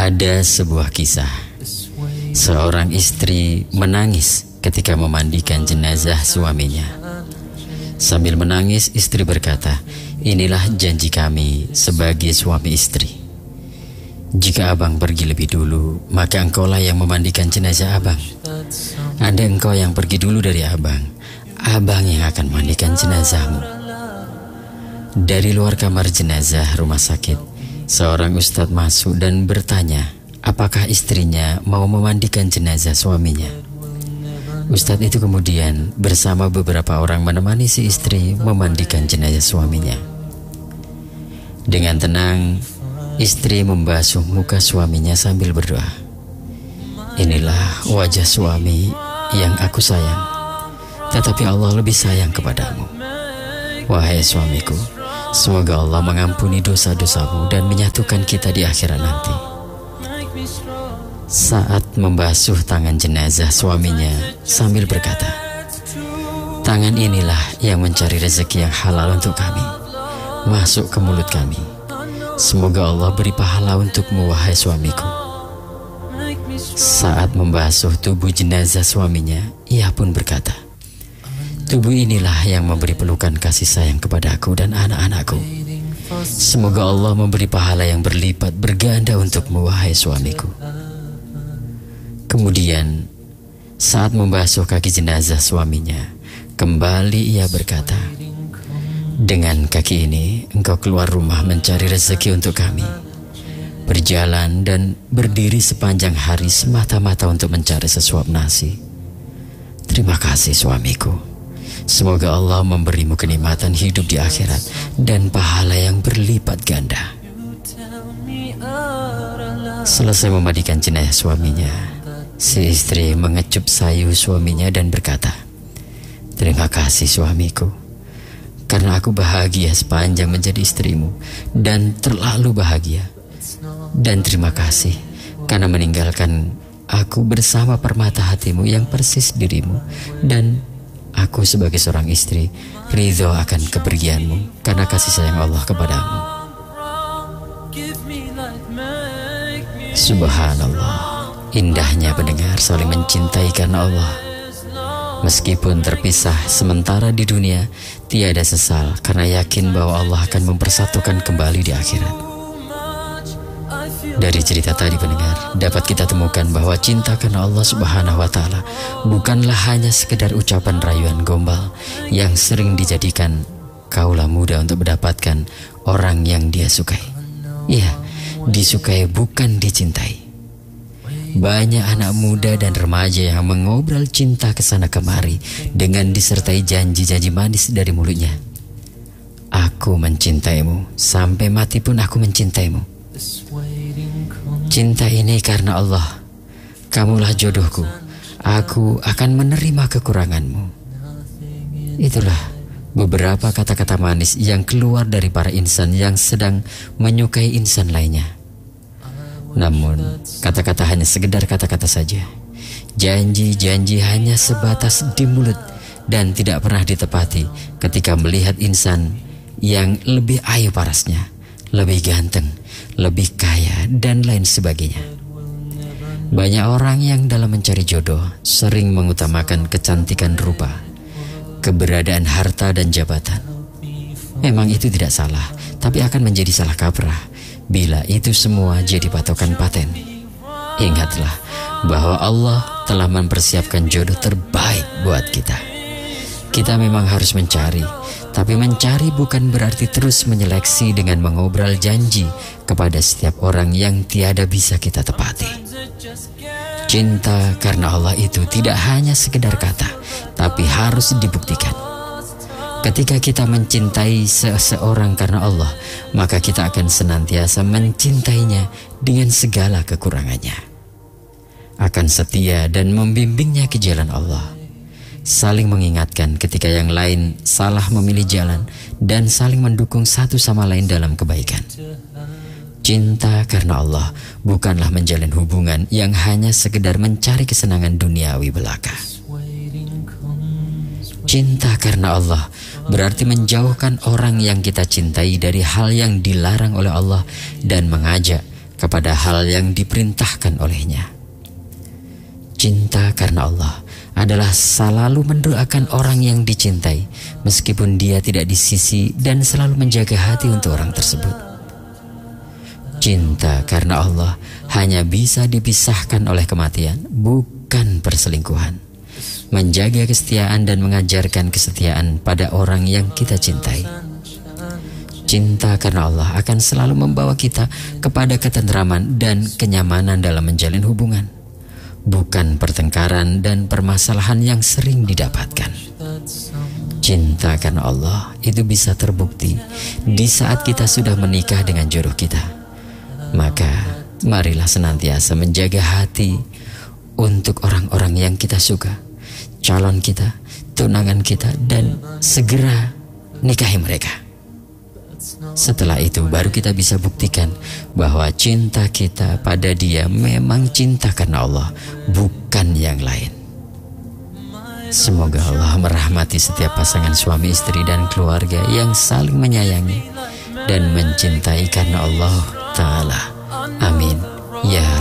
Ada sebuah kisah. Seorang istri menangis ketika memandikan jenazah suaminya. Sambil menangis, istri berkata, "Inilah janji kami sebagai suami istri. Jika abang pergi lebih dulu, maka engkaulah yang memandikan jenazah abang. Andai engkau yang pergi dulu dari abang, abang yang akan memandikan jenazahmu." Dari luar kamar jenazah rumah sakit, seorang ustadz masuk dan bertanya, apakah istrinya mau memandikan jenazah suaminya. Ustadz itu kemudian bersama beberapa orang menemani si istri memandikan jenazah suaminya. Dengan tenang, istri membasuh muka suaminya sambil berdoa, "Inilah wajah suami yang aku sayang, tetapi Allah lebih sayang kepadamu. Wahai suamiku, semoga Allah mengampuni dosa-dosamu dan menyatukan kita di akhirat nanti." Saat membasuh tangan jenazah suaminya sambil berkata, "Tangan inilah yang mencari rezeki yang halal untuk kami, masuk ke mulut kami. Semoga Allah beri pahala untukmu, wahai suamiku." Saat membasuh tubuh jenazah suaminya, ia pun berkata, "Tubuh inilah yang memberi pelukan kasih sayang kepadaku dan anak-anakku. Semoga Allah memberi pahala yang berlipat berganda untukmu, wahai suamiku." Kemudian, saat membasuh kaki jenazah suaminya, kembali ia berkata, "Dengan kaki ini engkau keluar rumah mencari rezeki untuk kami, berjalan dan berdiri sepanjang hari semata-mata untuk mencari sesuap nasi. Terima kasih suamiku. Semoga Allah memberimu kenikmatan hidup di akhirat dan pahala yang berlipat ganda." Selesai memandikan jenazah suaminya, si istri mengecup sayu suaminya dan berkata, "Terima kasih suamiku, karena aku bahagia sepanjang menjadi istrimu dan terlalu bahagia. Dan terima kasih karena meninggalkan aku bersama permata hatimu yang persis dirimu. Dan aku sebagai seorang istri ridho akan kepergianmu karena kasih sayang Allah kepadamu." Subhanallah, indahnya pendengar saling mencintai karena Allah. Meskipun terpisah sementara di dunia, tiada sesal karena yakin bahwa Allah akan mempersatukan kembali di akhirat. Dari cerita tadi pendengar, dapat kita temukan bahwa cinta karena Allah Subhanahu wa Ta'ala bukanlah hanya sekedar ucapan rayuan gombal yang sering dijadikan kaulah muda untuk mendapatkan orang yang dia sukai. Iya, disukai bukan dicintai. Banyak anak muda dan remaja yang mengobrol cinta kesana kemari dengan disertai janji-janji manis dari mulutnya. "Aku mencintaimu, sampai mati pun aku mencintaimu. Cinta ini karena Allah. Kamulah jodohku. Aku akan menerima kekuranganmu." Itulah beberapa kata-kata manis yang keluar dari para insan yang sedang menyukai insan lainnya. Namun, kata-kata hanya sekedar kata-kata saja. Janji-janji hanya sebatas di mulut dan tidak pernah ditepati ketika melihat insan yang lebih ayu parasnya, lebih ganteng, lebih kaya, dan lain sebagainya. Banyak orang yang dalam mencari jodoh sering mengutamakan kecantikan rupa, keberadaan harta dan jabatan. Memang itu tidak salah, tapi akan menjadi salah kaprah bila itu semua jadi patokan paten. Ingatlah bahwa Allah telah mempersiapkan jodoh terbaik buat kita. Kita memang harus mencari, tapi mencari bukan berarti terus menyeleksi dengan mengobrol janji kepada setiap orang yang tiada bisa kita tepati. Cinta karena Allah itu tidak hanya sekedar kata, tapi harus dibuktikan. Ketika kita mencintai seseorang karena Allah, maka kita akan senantiasa mencintainya dengan segala kekurangannya. Akan setia dan membimbingnya ke jalan Allah. Saling mengingatkan ketika yang lain salah memilih jalan dan saling mendukung satu sama lain dalam kebaikan. Cinta karena Allah bukanlah menjalin hubungan yang hanya sekedar mencari kesenangan duniawi belaka. Cinta karena Allah berarti menjauhkan orang yang kita cintai dari hal yang dilarang oleh Allah dan mengajak kepada hal yang diperintahkan olehnya. Cinta karena Allah adalah selalu mendoakan orang yang dicintai meskipun dia tidak di sisi dan selalu menjaga hati untuk orang tersebut. Cinta karena Allah hanya bisa dipisahkan oleh kematian, bukan perselingkuhan. Menjaga kesetiaan dan mengajarkan kesetiaan pada orang yang kita cintai. Cinta karena Allah akan selalu membawa kita kepada ketentraman dan kenyamanan dalam menjalin hubungan, bukan pertengkaran dan permasalahan yang sering didapatkan. Cinta karena Allah itu bisa terbukti di saat kita sudah menikah dengan jodoh kita. Maka marilah senantiasa menjaga hati untuk orang-orang yang kita suka, calon kita, tunangan kita, dan segera nikahi mereka. Setelah itu baru kita bisa buktikan bahwa cinta kita pada dia memang cinta karena Allah, bukan yang lain. Semoga Allah merahmati setiap pasangan suami istri dan keluarga yang saling menyayangi dan mencintai karena Allah Ta'ala. Amin. Ya